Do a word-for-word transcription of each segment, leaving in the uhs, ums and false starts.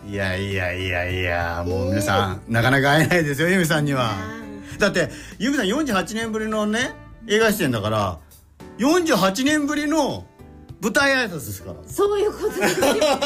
いやいやいやいや、もう皆さん、えー、なかなか会えないですよ、由美さんには。だって由美さんよんじゅうはちねんぶりのね映画出演だから、よんじゅうはちねんぶりの舞台挨拶ですから。 そういうことですよ。そうですよ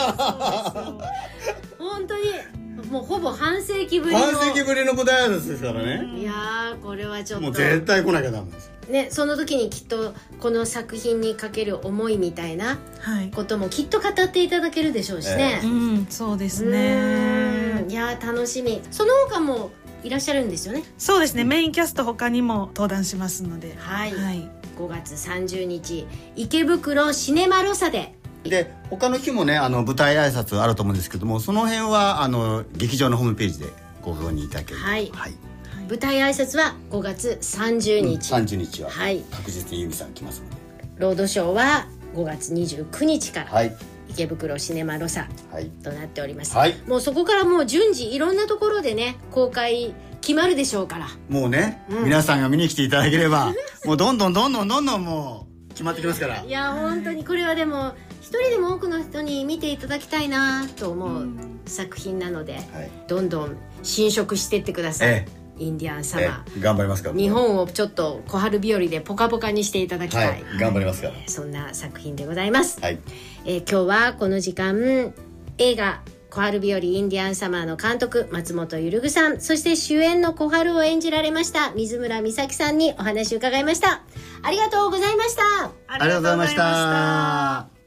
本当にもうほぼ半世紀ぶりの半世紀ぶりの舞台挨拶ですからね。 いやーこれはちょっともう絶対来なきゃダメですよね。その時にきっとこの作品にかける思いみたいなこともきっと語っていただけるでしょうしね、 えー、うんそうですね。 いやー楽しみ。その他もいらっしゃるんですよね。 そうですね、メインキャスト他にも登壇しますので、 はい、はい、ごがつさんじゅうにち池袋シネマロサで。 で他の日もねあの舞台挨拶あると思うんですけども、その辺はあの劇場のホームページでご確認いただける。 はい、はい、舞台挨拶はごがつさんじゅうにち、 うん、さんじゅうにちは確実に由美さん来ますので、はい、 ロードショーはごがつにじゅうくにちから、 はい、 池袋シネマロサとなっております、 はい、 もうそこからもう順次いろんなところでね公開決まるでしょうから、 もうね、うん、皆さんが見に来ていただければもうどんどんどんどんどんどんもう決まってきますから。 いや本当にこれはでも一人でも多くの人に見ていただきたいなと思う作品なので、はい、どんどん侵食していってください、ええ、インディアンサマー、 ええ、頑張りますから。 日本をちょっと小春日和でポカポカにしていただきたい、はい、 頑張りますから、 そんな作品でございます、 はい。 えー、今日はこの時間映画小春日和インディアンサマーの監督松本ゆるぐさん、そして主演の小春を演じられました水村美咲さんにお話を伺いました。ありがとうございました。 ありがとうございました。